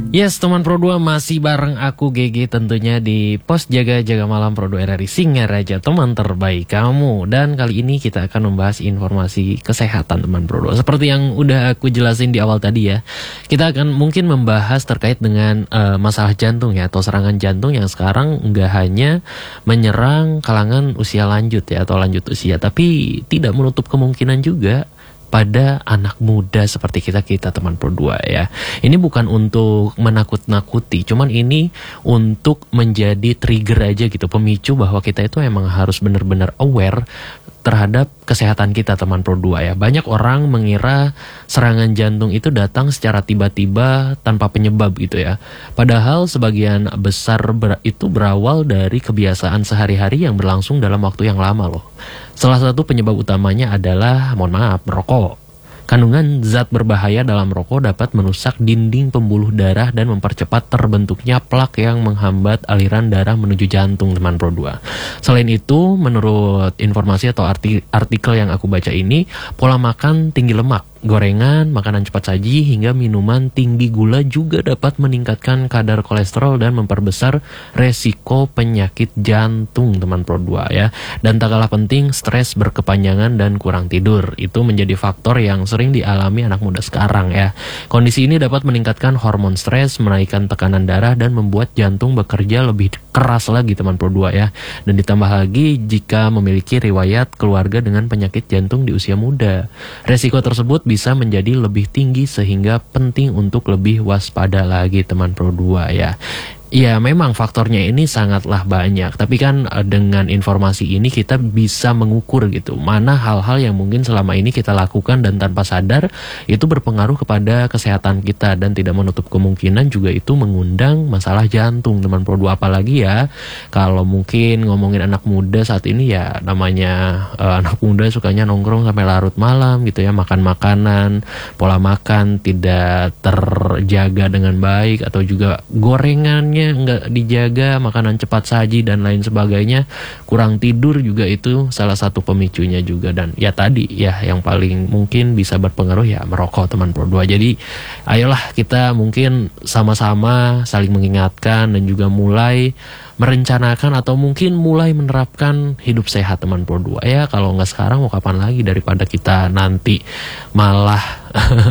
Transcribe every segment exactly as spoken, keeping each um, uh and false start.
Yes, teman Pro dua masih bareng aku G G tentunya di Pos Jaga Jaga Malam Pro dua R R I Singaraja, teman terbaik kamu. Dan kali ini kita akan membahas informasi kesehatan teman Pro dua. Seperti yang udah aku jelasin di awal tadi ya, kita akan mungkin membahas terkait dengan uh, masalah jantung ya, atau serangan jantung yang sekarang nggak hanya menyerang kalangan usia lanjut ya, atau lanjut usia, tapi tidak menutup kemungkinan juga pada anak muda seperti kita-kita teman Pro dua ya. Ini bukan untuk menakut-nakuti, cuman ini untuk menjadi trigger aja gitu, pemicu bahwa kita itu emang harus benar-benar aware terhadap kesehatan kita teman Pro dua ya. Banyak orang mengira serangan jantung itu datang secara tiba-tiba tanpa penyebab gitu ya. Padahal sebagian besar ber itu berawal dari kebiasaan sehari-hari yang berlangsung dalam waktu yang lama loh. Salah satu penyebab utamanya adalah, mohon maaf, merokok. Kandungan zat berbahaya dalam rokok dapat merusak dinding pembuluh darah dan mempercepat terbentuknya plak yang menghambat aliran darah menuju jantung teman Pro dua. Selain itu, menurut informasi atau artikel yang aku baca ini, pola makan tinggi lemak, gorengan, makanan cepat saji, hingga minuman tinggi gula juga dapat meningkatkan kadar kolesterol dan memperbesar resiko penyakit jantung teman Pro dua ya. Dan tak kalah penting, stres berkepanjangan dan kurang tidur itu menjadi faktor yang sering dialami anak muda sekarang ya. Kondisi ini dapat meningkatkan hormon stres, menaikkan tekanan darah, dan membuat jantung bekerja lebih keras lagi teman Pro dua ya. Dan ditambah lagi jika memiliki riwayat keluarga dengan penyakit jantung di usia muda, resiko tersebut bisa menjadi lebih tinggi sehingga penting untuk lebih waspada lagi teman Pro dua ya. Ya memang faktornya ini sangatlah banyak, tapi kan dengan informasi ini kita bisa mengukur gitu, mana hal-hal yang mungkin selama ini kita lakukan dan tanpa sadar itu berpengaruh kepada kesehatan kita, dan tidak menutup kemungkinan juga itu mengundang masalah jantung teman Pro dua. Apalagi ya kalau mungkin ngomongin anak muda saat ini ya, namanya uh, anak muda sukanya nongkrong sampai larut malam gitu ya, makan makanan, pola makan tidak terjaga dengan baik, atau juga gorengannya nggak dijaga, makanan cepat saji dan lain sebagainya, kurang tidur juga itu salah satu pemicunya juga. Dan ya tadi ya yang paling mungkin bisa berpengaruh ya merokok teman Pro dua. Jadi ayolah kita mungkin sama-sama saling mengingatkan dan juga mulai merencanakan atau mungkin mulai menerapkan hidup sehat teman Pro dua ya. Kalau nggak sekarang mau kapan lagi, daripada kita nanti malah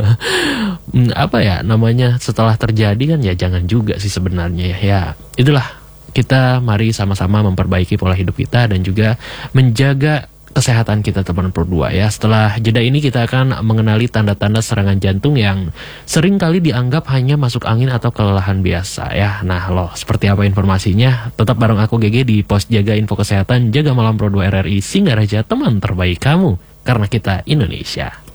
apa ya namanya setelah terjadi kan, ya jangan juga sih sebenarnya ya. Ya itulah, kita mari sama-sama memperbaiki pola hidup kita dan juga menjaga kesehatan kita teman Pro dua ya. Setelah jeda ini kita akan mengenali tanda-tanda serangan jantung yang sering kali dianggap hanya masuk angin atau kelelahan biasa ya. Nah loh, seperti apa informasinya? Tetap bareng aku G G di Pos Jaga Info Kesehatan Jaga Malam Pro dua R R I Singaraja, teman terbaik kamu, karena kita Indonesia.